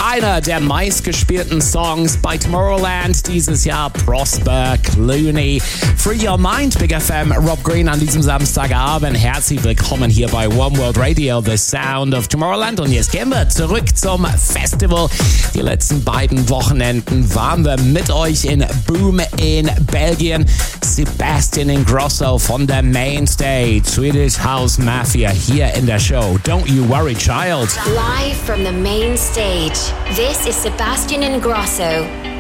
einer der meistgespielten Songs bei Tomorrowland dieses Jahr, Prosper Clooney. Free Your Mind, Big FM, Rob Green an diesem Samstagabend. Herzlich willkommen hier bei One World Radio, The Sound of Tomorrowland. Und jetzt gehen wir zurück zum Festival. Die letzten beiden Wochenenden waren wir mit euch in Boom in Belgien. Sebastian Ingrosso von der Mainstage, Swedish House Mafia hier in der Show. Don't You Worry Child. Live from the main stage, this is Sebastian Ingrosso